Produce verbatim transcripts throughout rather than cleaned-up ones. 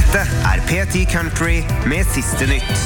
Dette er P ti Country med siste nytt.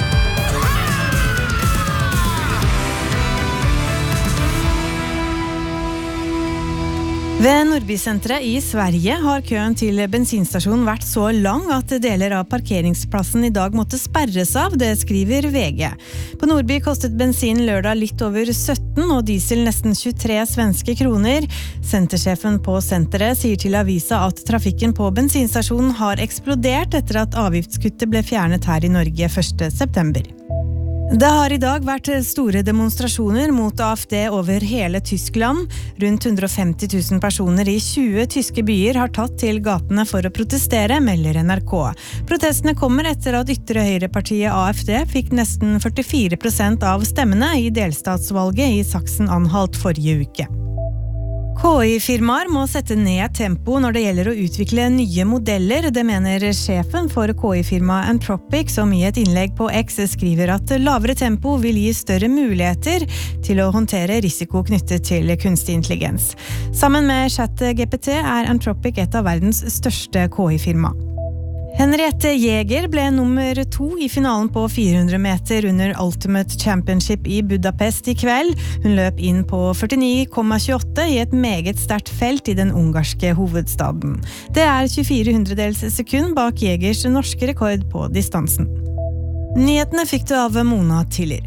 Ved Nordbysenteret i Sverige har køen til bensinstasjonen vært så lang at deler av parkeringsplassen i dag måtte sperres av, det skriver V G. På Nordby kostet bensin lørdag litt over sytten og diesel nesten tjuetre svenske kroner. Sentersjefen på senteret sier til avisa at trafikken på bensinstasjonen har eksplodert etter at avgiftskuttet ble fjernet her i Norge første september. Det har i dag vært store demonstrasjoner mot A F D over hele Tyskland. Rundt hundre og femti tusen personer i tjue tyske byer har tatt til gatene for å protestere, melder N R K. Protestene kommer etter at ytre høyrepartiet A F D fikk nesten førtifire prosent av stemmene i delstatsvalget i Sachsen-Anhalt forrige uke. K I-firmaer må sette ned tempo når det gjelder å utvikle nye modeller. Det mener sjefen for K I-firmaet Anthropic, som i et innlegg på X skriver at lavere tempo vil gi større muligheter til å håndtere risiko knyttet til kunstig intelligens. Sammen med ChatGPT er Anthropic et av verdens største K I-firma. Henriette Jäger ble nummer to i finalen på fire hundre meter under Ultimate Championship i Budapest i kveld. Hun løp inn på førtini komma tjueåtte i et meget sterkt felt i den ungarske hovedstaden. Det er tjuefire hundredels sekund bak Jägers norske rekord på distansen. Nyhetene fikk du av Mona Tiller.